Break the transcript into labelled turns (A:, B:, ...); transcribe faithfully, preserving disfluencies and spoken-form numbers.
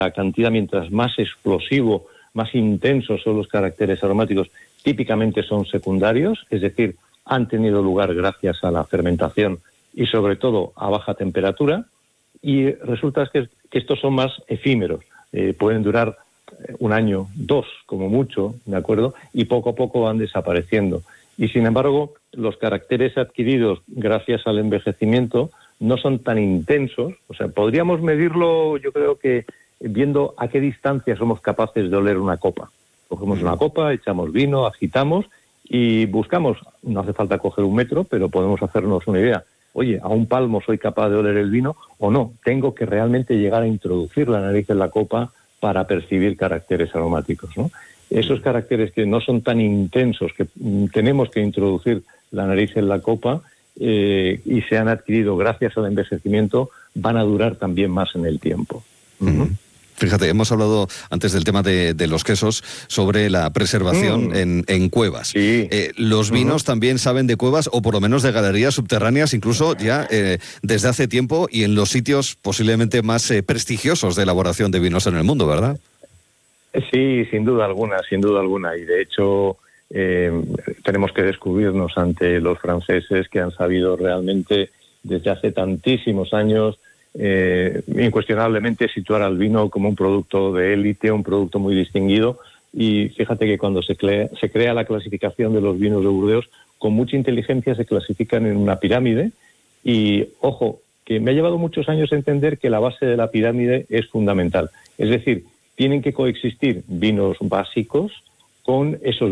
A: la cantidad, mientras más explosivo, más intensos son los caracteres aromáticos, típicamente son secundarios, es decir, han tenido lugar gracias a la fermentación y sobre todo a baja temperatura, y resulta que, que estos son más efímeros, eh, pueden durar un año, dos como mucho, ¿de acuerdo? Y poco a poco van desapareciendo. Y sin embargo, los caracteres adquiridos gracias al envejecimiento no son tan intensos, o sea, podríamos medirlo, yo creo que viendo a qué distancia somos capaces de oler una copa. Cogemos una copa, echamos vino, agitamos y buscamos, no hace falta coger un metro, pero podemos hacernos una idea. Oye, a un palmo soy capaz de oler el vino o no, tengo que realmente llegar a introducir la nariz en la copa para percibir caracteres aromáticos, ¿no? Esos caracteres que no son tan intensos, que tenemos que introducir la nariz en la copa eh, y se han adquirido gracias al envejecimiento, van a durar también más en el tiempo.
B: Uh-huh. Fíjate, hemos hablado antes del tema de, de los quesos, sobre la preservación mm. en, en cuevas.
A: Sí.
B: Eh, los vinos uh-huh. también saben de cuevas, o por lo menos de galerías subterráneas, incluso ya eh, desde hace tiempo, y en los sitios posiblemente más eh, prestigiosos de elaboración de vinos en el mundo, ¿verdad?
A: Sí, sin duda alguna, sin duda alguna. Y de hecho eh, tenemos que descubrirnos ante los franceses, que han sabido realmente desde hace tantísimos años Eh, incuestionablemente situar al vino como un producto de élite, un producto muy distinguido. Y fíjate que cuando se crea, se crea la clasificación de los vinos de Burdeos, con mucha inteligencia se clasifican en una pirámide. Y ojo, que me ha llevado muchos años entender que la base de la pirámide es fundamental. Es decir, tienen que coexistir vinos básicos con esos